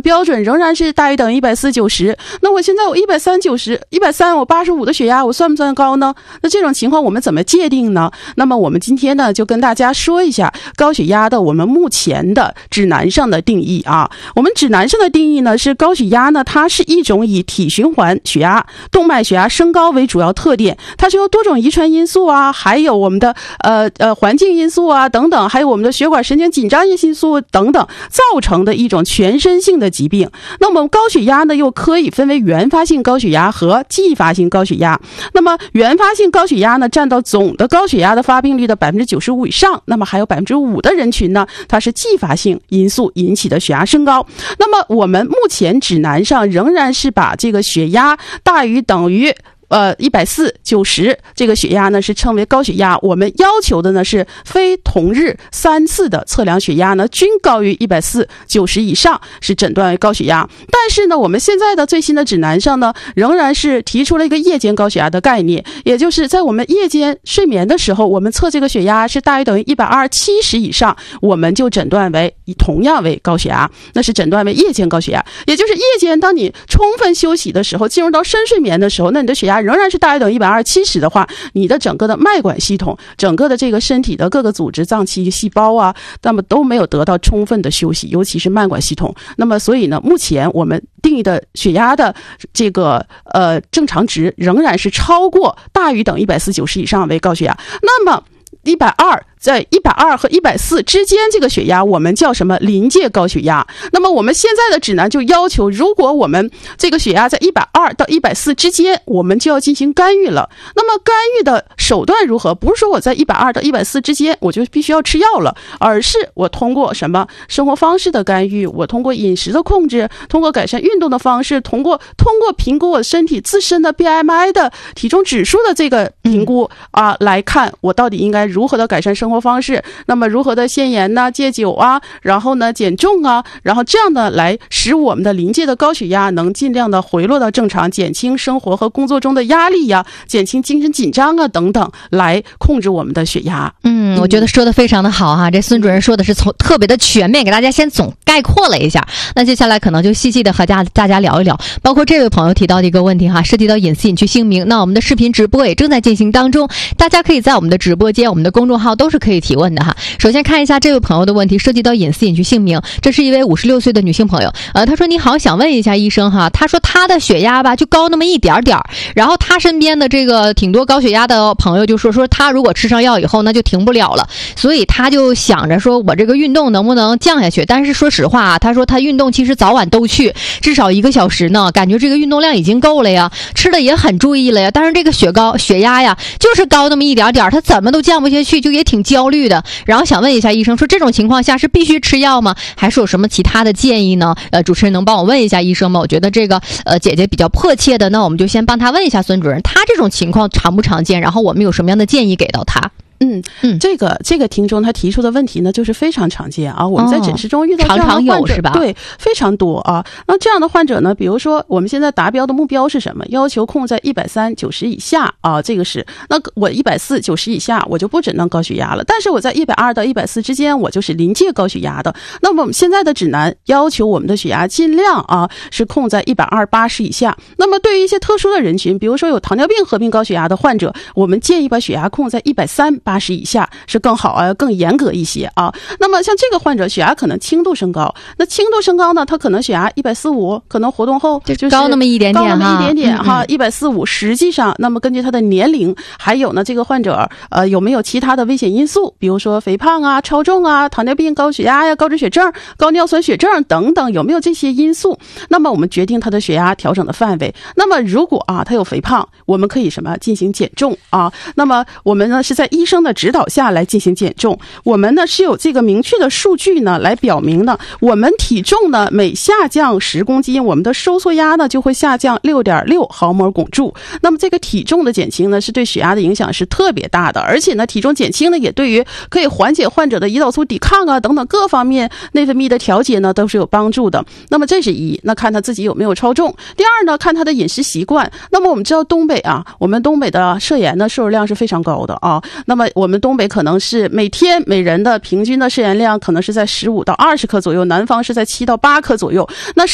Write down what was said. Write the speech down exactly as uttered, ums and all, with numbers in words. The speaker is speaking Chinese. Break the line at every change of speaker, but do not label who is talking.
标准仍然是大于等于一百四九十，那我现在我一百三九十、一百三，我八十五的血压，我算不算高呢？那这种情况我们怎么界定呢？那么我们今天呢，就跟大家说一下高血压的我们目前的指南上的定义啊。我们指南上的定义呢，是高血压呢，它是一种以体循环血压、动脉血压升高为主要特点，它是由多种遗传因素啊，还有我们的呃呃环境因素啊等等，还有我们的血管神经紧张因素等等造成的一种全身性的疾病。那么高血压呢，又可以分为原发性高血压和继发性高血压。那么原发性高血压呢，占到总的高血压的发病率的百分之九十五以上。那么还有百分之五的人群呢，它是继发性因素引起的血压升高。那么我们目前指南上仍然是把这个血压大于等于呃，一百四九十这个血压呢是称为高血压。我们要求的呢是非同日三次的测量血压呢均高于一百四九十以上是诊断为高血压。但是呢，我们现在的最新的指南上呢，仍然是提出了一个夜间高血压的概念，也就是在我们夜间睡眠的时候，我们测这个血压是大于等于一百二七十以上，我们就诊断为同样为高血压，那是诊断为夜间高血压。也就是夜间当你充分休息的时候，进入到深睡眠的时候，那你的血压仍然是大于等于一百二七十的话，你的整个的脉管系统，整个的这个身体的各个组织、脏器、细胞啊，那么都没有得到充分的休息，尤其是脉管系统。那么所以呢，目前我们定义的血压的这个呃正常值仍然是超过大于等于一百四九十以上为高血压。那么一百二在一百二和一百四之间，这个血压我们叫什么？临界高血压。那么我们现在的指南就要求，如果我们这个血压在一百二到一百四之间，我们就要进行干预了。那么干预的手段如何？不是说我在一百二到一百四之间我就必须要吃药了，而是我通过什么生活方式的干预，我通过饮食的控制，通过改善运动的方式，通过通过评估我身体自身的 B M I 的体重指数的这个评估啊，来看我到底应该如何的改善生活方式，那么如何的限盐呢、戒酒啊，然后呢减重啊，然后这样的来使我们的临界的高血压能尽量的回落到正常，减轻生活和工作中的压力呀、啊，减轻精神紧张啊等等，来控制我们的血压。
嗯，我觉得说的非常的好哈，这孙主任说的是从特别的全面，给大家先总概括了一下。那接下来可能就细细的和大大家聊一聊，包括这位朋友提到的一个问题哈，涉及到隐私隐去姓名。那我们的视频直播也正在进行当中，大家可以在我们的直播间、我们的公众号都是可以提问的哈。首先看一下这位朋友的问题，涉及到隐私隐去姓名，这是一位五十六岁的女性朋友，呃，她说你好，想问一下医生哈，她说她的血压吧就高那么一点点，然后她身边的这个挺多高血压的朋友就说说她如果吃上药以后那就停不了了，所以她就想着说我这个运动能不能降下去，但是说实话啊，她说她运动其实早晚都去，至少一个小时呢，感觉这个运动量已经够了呀，吃的也很注意了呀，但是这个血高血压呀就是高那么一点点，她怎么都降不下去，就也挺焦虑的。然后想问一下医生，说这种情况下是必须吃药吗？还是有什么其他的建议呢？呃，主持人能帮我问一下医生吗？我觉得这个呃姐姐比较迫切的，那我们就先帮她问一下孙主任，她这种情况常不常见？然后我们有什么样的建议给到她？
嗯嗯，这个这个听众他提出的问题呢，就是非常常见啊。我们在诊室中遇到这样的患者，
哦、常常有是吧？
对，非常多啊。那这样的患者呢，比如说我们现在达标的目标是什么？要求控在一百三九十以下啊，这个是。那我一百四九十以下，我就不诊断高血压了。但是我在一百二到一百四之间，我就是临界高血压的。那么我们现在的指南要求我们的血压尽量啊是控在一百二八十以下。那么对于一些特殊的人群，比如说有糖尿病合并高血压的患者，我们建议把血压控在一百三八十以下。是更好啊，更严格一些啊。那么像这个患者血压可能轻度升高，那轻度升高呢，他可能血压一百四十五，可能活动后就是
高那么一点点，
高那么一点点哈，一百四十五。实际上，那么根据他的年龄，还有呢这个患者呃有没有其他的危险因素，比如说肥胖啊、超重啊、糖尿病、高血压呀、高脂血症、高尿酸血症等等，有没有这些因素？那么我们决定他的血压调整的范围。那么如果啊他有肥胖，我们可以什么进行减重啊？那么我们呢是在医生的指导下来进行减重，我们呢是有这个明确的数据呢来表明呢，我们体重呢每下降十公斤，我们的收缩压呢就会下降 六点六毫摩汞柱。那么这个体重的减轻呢是对血压的影响是特别大的，而且呢体重减轻呢也对于可以缓解患者的胰岛素抵抗啊等等各方面内分泌的调节呢都是有帮助的。那么这是一，那看他自己有没有超重。第二呢，看他的饮食习惯。那么我们知道东北啊，我们东北的摄盐的摄入量是非常高的啊。那么我们东北可能是每天每人的平均的摄盐量可能是在十五到二十克左右，南方是在七到八克左右。那